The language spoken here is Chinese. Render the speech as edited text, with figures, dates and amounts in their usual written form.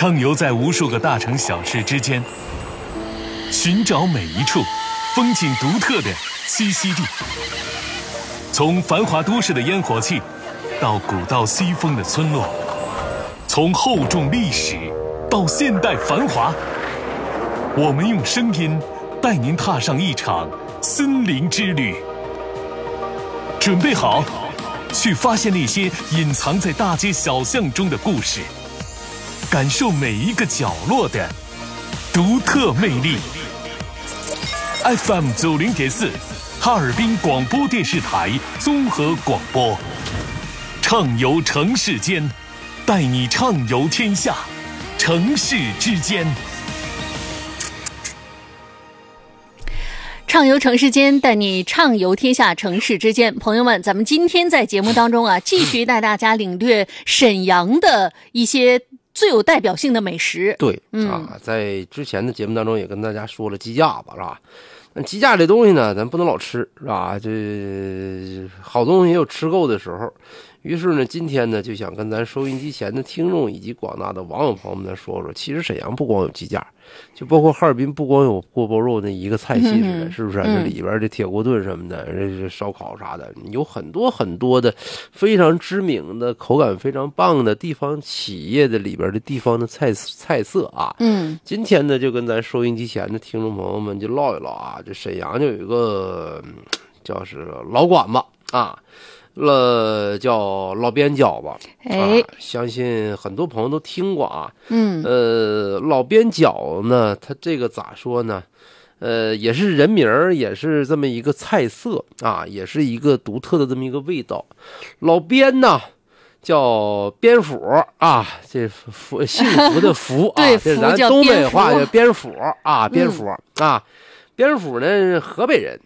畅游在无数个大城小市之间，寻找每一处风景独特的栖息地。从繁华都市的烟火气，到古道西风的村落，从厚重历史到现代繁华，我们用声音带您踏上一场森林之旅。准备好，去发现那些隐藏在大街小巷中的故事，感受每一个角落的独特魅力。FM 90.4，哈尔滨广播电视台综合广播，畅游城市间，带你畅游天下，城市之间。 畅游城市间，带你畅游天下，城市之间。朋友们，咱们今天在节目当中继续带大家领略沈阳的一些最有代表性的美食。 对，在之前的节目当中也跟大家说了鸡架吧，是吧？那鸡架这东西呢，咱不能老吃，是吧？这好东西也有吃够的时候。于是呢，今天呢，就想跟咱收音机前的听众以及广大的网友朋友们说说，其实沈阳不光有鸡架，就包括哈尔滨不光有锅包肉那一个菜系似的，是不是？这里边的铁锅炖什么的，这烧烤啥的，有很多很多的非常知名的、口感非常棒的地方企业的里边的地方的菜色啊。今天呢，就跟咱收音机前的听众朋友们就唠一唠啊，这沈阳就有一个叫是老馆子啊。叫老边饺子，相信很多朋友都听过啊。老边饺呢，它这个咋说呢？也是人名儿，也是这么一个菜色啊，也是一个独特的这么一个味道。老边呢，叫边府啊，这幸福的福啊，这咱东北话叫边府啊，边府啊。边府呢，河北人